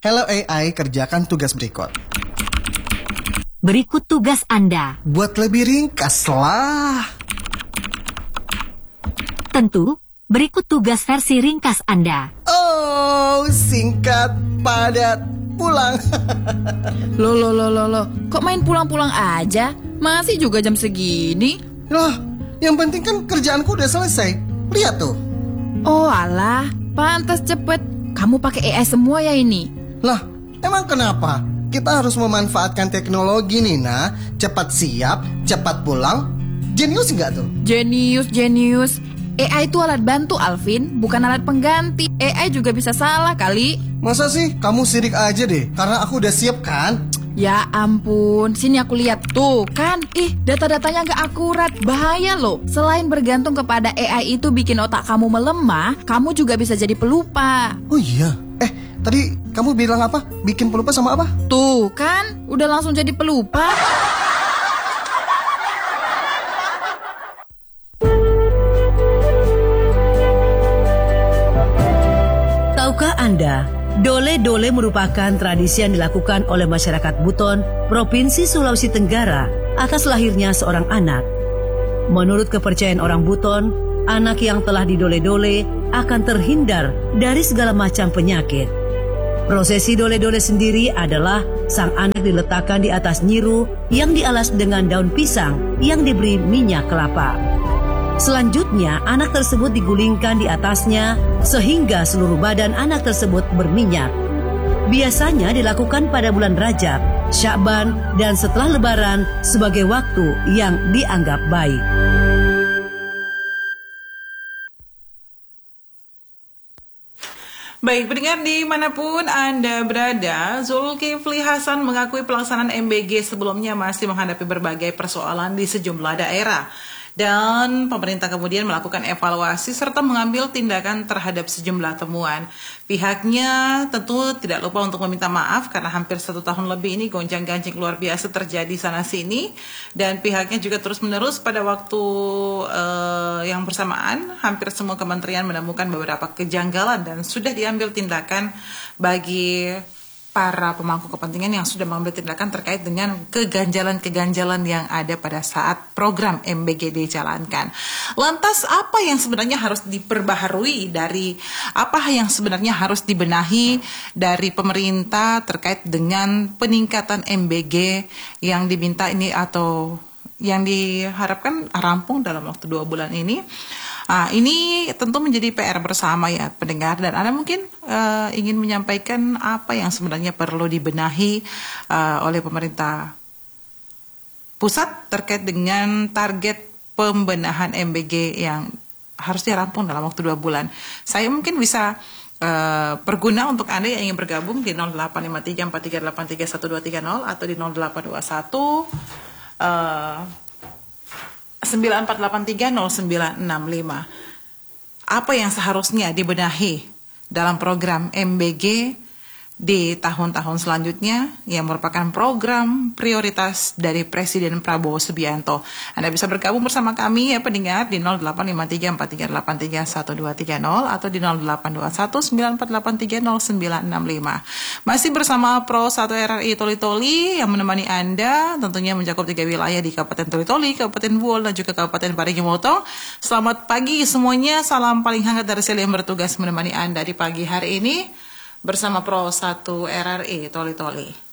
Hello AI, kerjakan tugas berikut. Berikut tugas Anda. Buat lebih ringkas lah. Tentu, berikut tugas versi ringkas Anda. Oh, singkat, padat, pulang. Loh, kok main pulang-pulang aja? Masih juga jam segini? Loh, yang penting kan kerjaanku udah selesai. Lihat tuh. Oh alah, pantas cepet. Kamu pakai AI semua ya ini? Lah, emang kenapa? Kita harus memanfaatkan teknologi nih, Nah. Cepat siap, cepat pulang. Jenius nggak tuh? Jenius. AI itu alat bantu, Alvin, bukan alat pengganti. AI juga bisa salah kali. Masa sih? Kamu sirik aja deh, karena aku udah siap kan? Ya ampun, sini aku lihat tuh kan. Data-datanya nggak akurat, bahaya loh. Selain bergantung kepada AI itu bikin otak kamu melemah, kamu juga bisa jadi pelupa. Oh iya, tadi kamu bilang apa? Bikin pelupa sama apa? Tuh kan, udah langsung jadi pelupa. Tahukah Anda, dole-dole merupakan tradisi yang dilakukan oleh masyarakat Buton, Provinsi Sulawesi Tenggara, atas lahirnya seorang anak. Menurut kepercayaan orang Buton, anak yang telah didole-dole akan terhindar dari segala macam penyakit. Prosesi dole-dole sendiri adalah sang anak diletakkan di atas nyiru yang dialas dengan daun pisang yang diberi minyak kelapa. Selanjutnya, anak tersebut digulingkan di atasnya sehingga seluruh badan anak tersebut berminyak. Biasanya dilakukan pada bulan Rajab, Sya'ban, dan setelah Lebaran sebagai waktu yang dianggap baik. Baik, pendengar dimanapun Anda berada, Zulkifli Hasan mengakui pelaksanaan MBG sebelumnya masih menghadapi berbagai persoalan di sejumlah daerah. Dan pemerintah kemudian melakukan evaluasi serta mengambil tindakan terhadap sejumlah temuan. Pihaknya tentu tidak lupa untuk meminta maaf karena hampir 1 tahun lebih ini gonjang-ganjing luar biasa terjadi sana-sini. Dan pihaknya juga terus-menerus pada waktu yang bersamaan hampir semua kementerian menemukan beberapa kejanggalan dan sudah diambil tindakan bagi para pemangku kepentingan yang sudah mengambil tindakan terkait dengan keganjalan-keganjalan yang ada pada saat program MBG dijalankan. Lantas apa yang sebenarnya harus diperbaharui apa yang sebenarnya harus dibenahi dari pemerintah terkait dengan peningkatan MBG yang diminta ini atau yang diharapkan rampung dalam waktu 2 bulan ini? Ini tentu menjadi PR bersama ya pendengar, dan Anda mungkin ingin menyampaikan apa yang sebenarnya perlu dibenahi oleh pemerintah pusat terkait dengan target pembenahan MBG yang harusnya rampung dalam waktu 2 bulan. Saya mungkin bisa berguna untuk Anda yang ingin bergabung di 085343831230 atau di 0821 94830965. Apa yang seharusnya dibenahi dalam program MBG di tahun-tahun selanjutnya yang merupakan program prioritas dari Presiden Prabowo Subianto. Anda bisa bergabung bersama kami ya pendengar di 085343831230 atau di 082194830965. Masih bersama Pro 1 RRI Toli-Toli yang menemani Anda, tentunya mencakup 3 wilayah di Kabupaten Toli-Toli, Kabupaten Buol, dan juga Kabupaten Parigi Motong. Selamat pagi semuanya, salam paling hangat dari saya yang bertugas menemani Anda di pagi hari ini bersama Pro 1 RRI Toli-Toli.